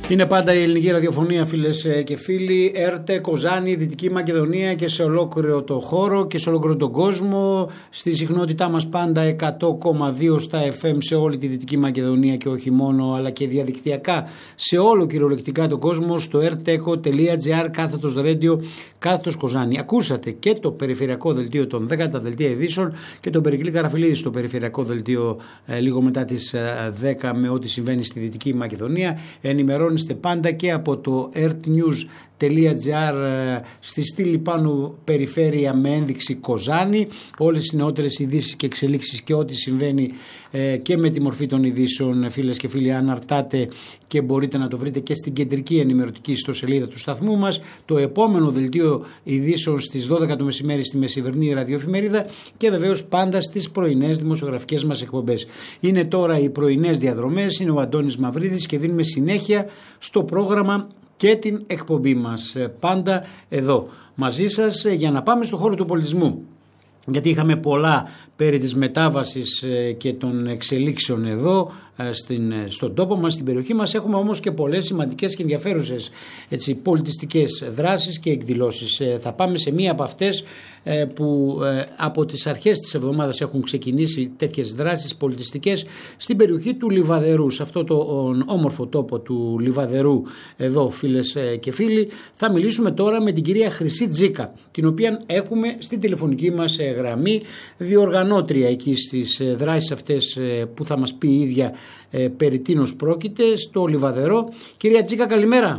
Είναι πάντα η ελληνική ραδιοφωνία, φίλες και φίλοι. ΕΡΤΕ, Κοζάνη, Δυτική Μακεδονία και σε ολόκληρο το χώρο και σε ολόκληρο τον κόσμο. Στη συχνότητά μας πάντα 100,2 στα FM σε όλη τη Δυτική Μακεδονία και όχι μόνο, αλλά και διαδικτυακά σε όλο κυριολεκτικά τον κόσμο στο rteco.gr/radio Κοζάνη. Ακούσατε και το περιφερειακό δελτίο των 10 δελτία ειδήσεων και τον Περικλή Καραφιλίδη στο περιφερειακό δελτίο λίγο μετά τις 10 με ό,τι συμβαίνει στη Δυτική Μακεδονία. Ενημερώνεστε πάντα και από το ertnews.gr στη στήλη πάνω περιφέρεια με ένδειξη Κοζάνη. Όλες τις νεότερες ειδήσεις και εξελίξεις και ό,τι συμβαίνει και με τη μορφή των ειδήσεων, φίλες και φίλοι, αναρτάτε και μπορείτε να το βρείτε και στην κεντρική ενημερωτική ιστοσελίδα του σταθμού μας. Το επόμενο δελτίο ειδήσεων στις 12 το μεσημέρι στη μεσημερινή ραδιοεφημερίδα και βεβαίως πάντα στις πρωινές δημοσιογραφικές μας εκπομπές. Είναι τώρα οι πρωινές διαδρομές, είναι ο Αντώνης Μαυρίδης και δίνουμε συνέχεια στο πρόγραμμα και την εκπομπή μας. Πάντα εδώ μαζί σας για να πάμε στο χώρο του πολιτισμού. Γιατί είχαμε πολλά περί της μετάβασης και των εξελίξεων εδώ στον τόπο μας, στην περιοχή μας. Έχουμε όμως και πολλές σημαντικές και ενδιαφέρουσες πολιτιστικές δράσεις και εκδηλώσεις. Θα πάμε σε μία από αυτές που από τις αρχές της εβδομάδας έχουν ξεκινήσει τέτοιες δράσεις πολιτιστικές στην περιοχή του Λιβαδερού, σε αυτό το όμορφο τόπο του Λιβαδερού εδώ, φίλες και φίλοι. Θα μιλήσουμε τώρα με την κυρία Χρυσή Τζίκα, την οποία έχουμε στην τηλεφωνική μας γραμμή, διοργανώτρια εκεί στις δράσεις αυτές που θα μας πει η ίδια περί τίνος πρόκειται στο Λιβαδερό. Κυρία Τζίκα, καλημέρα.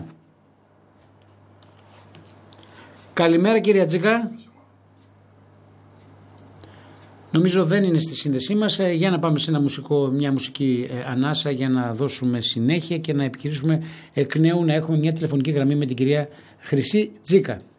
Καλημέρα κυρία Τζίκα. Νομίζω δεν είναι στη σύνδεσή μας. Για να πάμε σε μια μουσική ανάσα για να δώσουμε συνέχεια και να επιχειρήσουμε εκ νέου να έχουμε μια τηλεφωνική γραμμή με την κυρία Χρυσή Τζίκα.